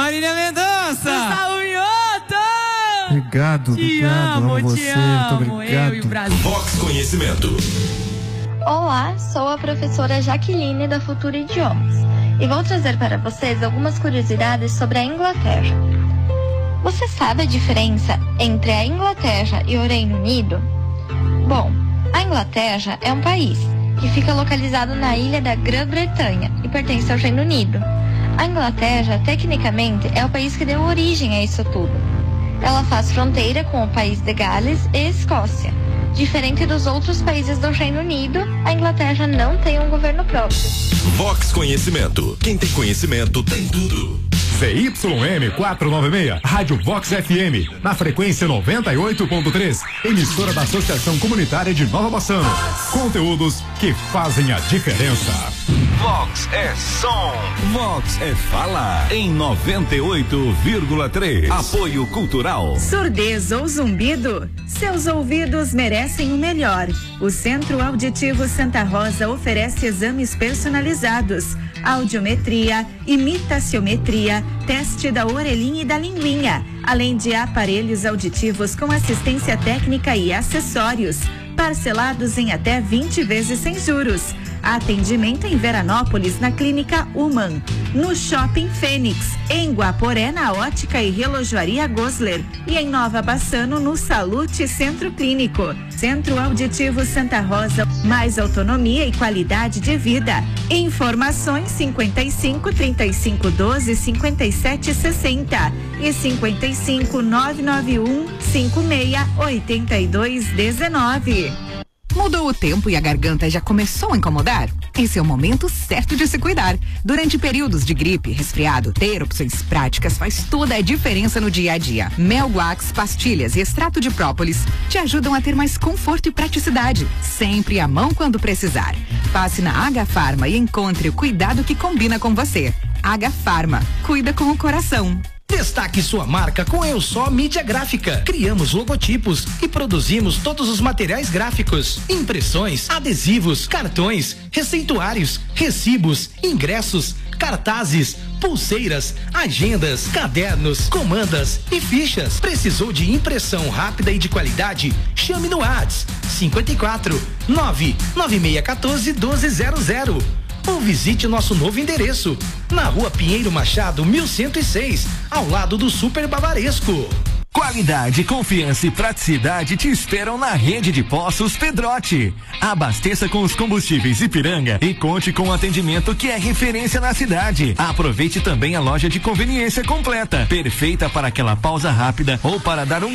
Marília Mendonça. Obrigado, amo você, muito obrigado. Eu e o Brasil. Vox Conhecimento. Olá, sou a professora Jaqueline da Futuro Idiomas e vou trazer para vocês algumas curiosidades sobre a Inglaterra. Você sabe a diferença entre a Inglaterra e o Reino Unido? Bom, a Inglaterra é um país que fica localizado na ilha da Grã-Bretanha e pertence ao Reino Unido. A Inglaterra, tecnicamente, é o país que deu origem a isso tudo. Ela faz fronteira com o país de Gales e Escócia. Diferente dos outros países do Reino Unido, a Inglaterra não tem um governo próprio. Vox Conhecimento. Quem tem conhecimento tem tudo. ZYM 496, Rádio Vox FM, na frequência 98.3, emissora da Associação Comunitária de Nova Bassano. Conteúdos que fazem a diferença. Vox é som. Vox é fala. Em 98,3. Apoio Cultural. Surdez ou zumbido? Seus ouvidos merecem o melhor. O Centro Auditivo Santa Rosa oferece exames personalizados, audiometria, imitaciometria, teste da orelhinha e da linguinha, além de aparelhos auditivos com assistência técnica e acessórios, parcelados em até 20 vezes sem juros. Atendimento em Veranópolis, na Clínica Human, no Shopping Fênix, em Guaporé, na Ótica e Relojoaria Gosler e em Nova Bassano, no Salute Centro Clínico. Centro Auditivo Santa Rosa, mais autonomia e qualidade de vida. Informações 55 35 12 57 60 e 55 991 56 82 19. Mudou o tempo e a garganta já começou a incomodar? Esse é o momento certo de se cuidar. Durante períodos de gripe, resfriado, ter opções práticas faz toda a diferença no dia a dia. Mel Guax, pastilhas e extrato de própolis te ajudam a ter mais conforto e praticidade, sempre à mão quando precisar. Passe na H Farma e encontre o cuidado que combina com você. H Farma, cuida com o coração. Destaque sua marca com Eu Só Mídia Gráfica. Criamos logotipos e produzimos todos os materiais gráficos: impressões, adesivos, cartões, receituários, recibos, ingressos, cartazes, pulseiras, agendas, cadernos, comandas e fichas. Precisou de impressão rápida e de qualidade? Chame no WhatsApp 54 99614 1200. Ou visite nosso novo endereço, na Rua Pinheiro Machado, 1106, ao lado do Super Bavaresco. Qualidade, confiança e praticidade te esperam na rede de postos Pedrotti. Abasteça com os combustíveis Ipiranga e conte com o atendimento que é referência na cidade. Aproveite também a loja de conveniência completa, perfeita para aquela pausa rápida ou para dar um